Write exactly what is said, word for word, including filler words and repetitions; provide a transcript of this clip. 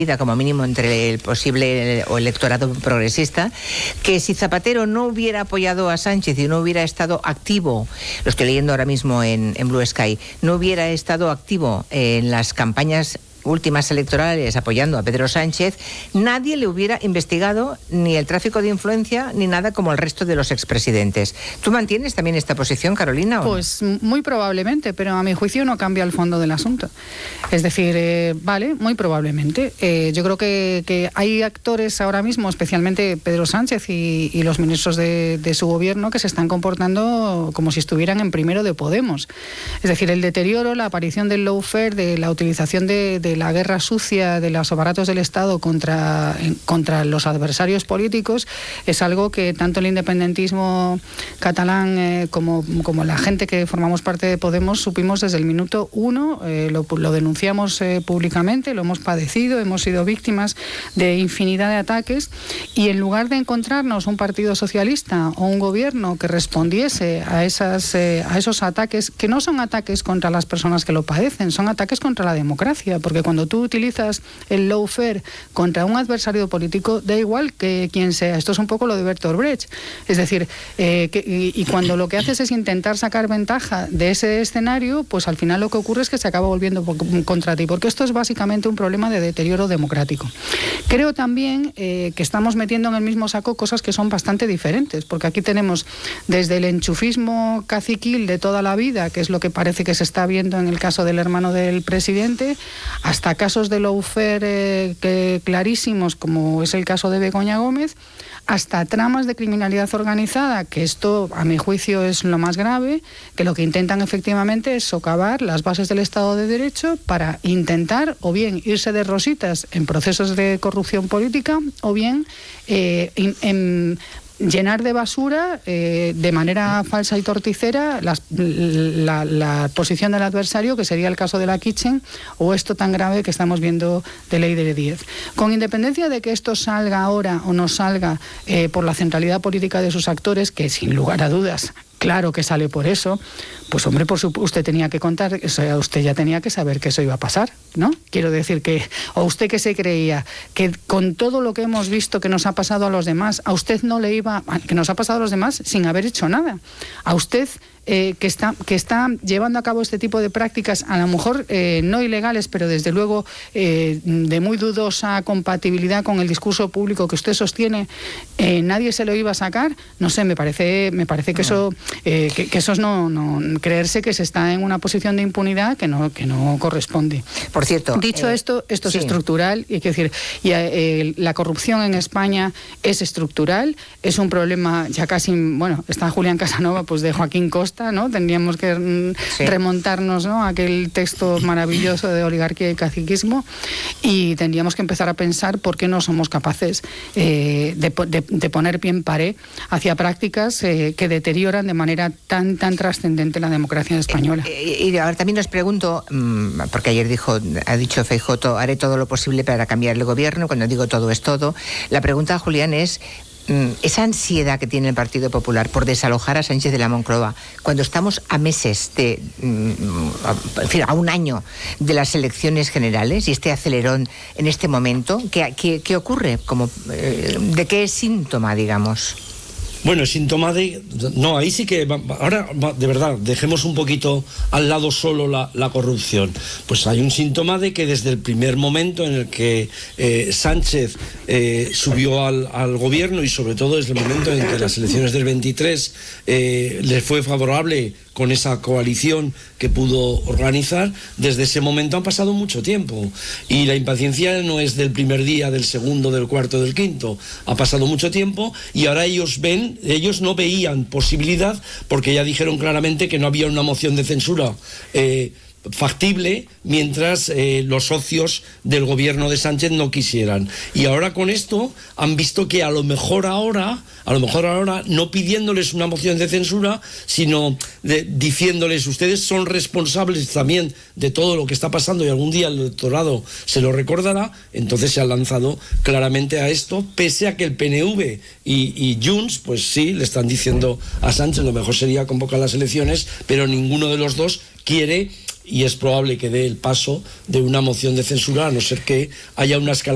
como mínimo entre el posible o electorado progresista, que si Zapatero no hubiera apoyado a Sánchez y no hubiera estado activo, lo estoy leyendo ahora mismo en, en Blue Sky, no hubiera estado activo en las campañas últimas electorales apoyando a Pedro Sánchez, nadie le hubiera investigado ni el tráfico de influencia ni nada como el resto de los expresidentes. ¿Tú mantienes también esta posición, Carolina? ¿o pues no? Muy probablemente, pero a mi juicio no cambia el fondo del asunto. Es decir, eh, vale, muy probablemente. Eh, yo creo que, que hay actores ahora mismo, especialmente Pedro Sánchez y, y los ministros de, de su gobierno, que se están comportando como si estuvieran en primero de Podemos. Es decir, el deterioro, la aparición del lawfare, de la utilización de, de la guerra sucia de los aparatos del Estado contra, contra los adversarios políticos es algo que tanto el independentismo catalán eh, como, como la gente que formamos parte de Podemos supimos desde el minuto uno, eh, lo, lo denunciamos eh, públicamente, lo hemos padecido, hemos sido víctimas de infinidad de ataques y en lugar de encontrarnos un partido socialista o un gobierno que respondiese a, esas, eh, a esos ataques, que no son ataques contra las personas que lo padecen, son ataques contra la democracia, porque cuando tú utilizas el lawfare contra un adversario político, da igual que quien sea. Esto es un poco lo de Bertolt Brecht. Es decir, eh, que, y, y cuando lo que haces es intentar sacar ventaja de ese escenario, pues al final lo que ocurre es que se acaba volviendo contra ti, porque esto es básicamente un problema de deterioro democrático. Creo también eh, que estamos metiendo en el mismo saco cosas que son bastante diferentes, porque aquí tenemos desde el enchufismo caciquil de toda la vida, que es lo que parece que se está viendo en el caso del hermano del presidente, hasta casos de lawfare eh, que, clarísimos, como es el caso de Begoña Gómez, hasta tramas de criminalidad organizada, que esto, a mi juicio, es lo más grave, que lo que intentan efectivamente es socavar las bases del Estado de Derecho para intentar, o bien irse de rositas en procesos de corrupción política, o bien eh, en, en llenar de basura eh, de manera falsa y torticera las, la, la posición del adversario, que sería el caso de la Kitchen, o esto tan grave que estamos viendo de Ley de diez. Con independencia de que esto salga ahora o no salga eh, por la centralidad política de sus actores, que sin lugar a dudas, claro que sale por eso, pues hombre, por supuesto, usted tenía que contar, eso, usted ya tenía que saber que eso iba a pasar, ¿no? Quiero decir que, o usted que se creía que con todo lo que hemos visto que nos ha pasado a los demás, a usted no le iba, que nos ha pasado a los demás sin haber hecho nada. A usted eh, que está que está llevando a cabo este tipo de prácticas, a lo mejor eh, no ilegales, pero desde luego eh, de muy dudosa compatibilidad con el discurso público que usted sostiene, eh, nadie se lo iba a sacar. No sé, me parece, me parece que eso, eh, que, que eso es no, no creerse que se está en una posición de impunidad que no, que no corresponde. Por cierto, dicho eh, esto, esto sí. es estructural, y hay que decir, y, eh, la corrupción en España es estructural, es un problema ya casi, bueno, está Julián Casanova, pues de Joaquín Costa, ¿no? Tendríamos que mm, sí. remontarnos, ¿no?, a aquel texto maravilloso de Oligarquía y Caciquismo, y tendríamos que empezar a pensar por qué no somos capaces eh, de, de, de poner pie en pared hacia prácticas eh, que deterioran de manera tan, tan trascendente la democracia española. Eh, eh, y ahora también os pregunto, mmm, porque ayer dijo, ha dicho Feijóo, haré todo lo posible para cambiar el gobierno. Cuando digo todo es todo, la pregunta, Julián, es esa ansiedad que tiene el Partido Popular por desalojar a Sánchez de la Moncloa, cuando estamos a meses de, en fin, a un año de las elecciones generales, y este acelerón en este momento, ¿qué, qué, qué ocurre? Como, ¿de qué es síntoma, digamos? Bueno, síntoma de... No, ahí sí que... Ahora, de verdad, dejemos un poquito al lado solo la, la corrupción. Pues hay un síntoma de que desde el primer momento en el que eh, Sánchez eh, subió al, al gobierno, y sobre todo desde el momento en que las elecciones del veintitrés eh, le fue favorable con esa coalición que pudo organizar, desde ese momento han pasado mucho tiempo. Y la impaciencia no es del primer día, del segundo, del cuarto, del quinto. Ha pasado mucho tiempo y ahora ellos ven, ellos no veían posibilidad, porque ya dijeron claramente que no había una moción de censura eh, factible mientras eh, los socios del gobierno de Sánchez no quisieran. Y ahora con esto han visto que a lo mejor ahora, a lo mejor ahora, no pidiéndoles una moción de censura, sino de, diciéndoles, ustedes son responsables también de todo lo que está pasando y algún día el electorado se lo recordará. Entonces se han lanzado claramente a esto, pese a que el P N V y, y Junts, pues sí, le están diciendo a Sánchez lo mejor sería convocar las elecciones, pero ninguno de los dos quiere, y es probable que dé el paso de una moción de censura, a no ser que haya una escala